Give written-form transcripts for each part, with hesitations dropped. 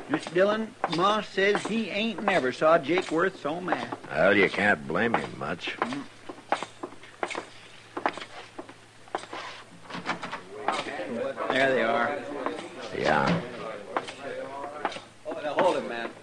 Mr. Dillon, Ma says he ain't never saw Jake Worth so mad. Well, you can't blame him much. There they are. Yeah. Oh, now hold it, man.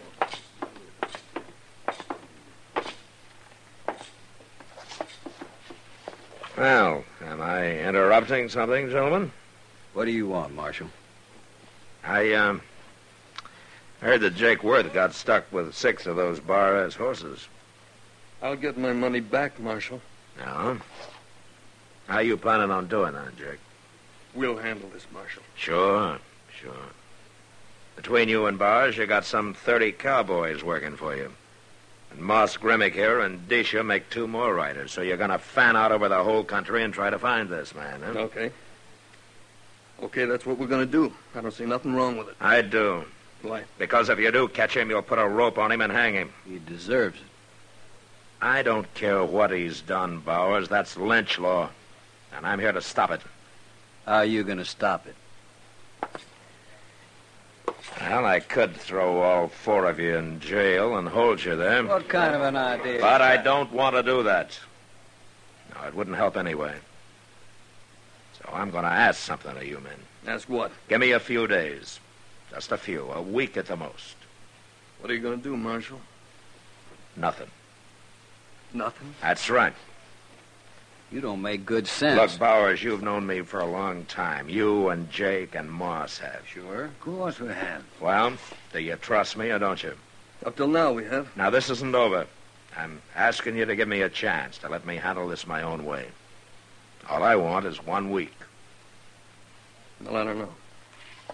Well, am I interrupting something, gentlemen? What do you want, Marshal? I heard that Jake Worth got stuck with 6 of those bar-ass horses. I'll get my money back, Marshal. No? How you planning on doing that, Jake? We'll handle this, Marshal. Sure. Between you and Bars, you got some 30 cowboys working for you. And Moss Grimmick here and Disha make 2 more riders, so you're going to fan out over the whole country and try to find this man, huh? Okay. Okay, that's what we're going to do. I don't see nothing wrong with it. I do. Why? Because if you do catch him, you'll put a rope on him and hang him. He deserves it. I don't care what he's done, Bowers. That's lynch law. And I'm here to stop it. How are you going to stop it? Well, I could throw all 4 of you in jail and hold you there. What kind of an idea? But I don't want to do that. No, it wouldn't help anyway. So I'm going to ask something of you men. Ask what? Give me a few days. Just a few. A week at the most. What are you going to do, Marshal? Nothing. Nothing? That's right. You don't make good sense. Look, Bowers, you've known me for a long time. You and Jake and Moss have. Sure. Of course we have. Well, do you trust me or don't you? Up till now we have. Now, this isn't over. I'm asking you to give me a chance to let me handle this my own way. All I want is 1 week. Well, I don't know.